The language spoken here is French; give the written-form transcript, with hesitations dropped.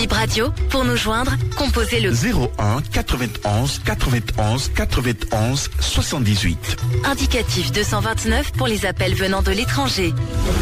Bip Radio, pour nous joindre, composez le 01 91 91 91 78. indicatif 229 pour les appels venant de l'étranger.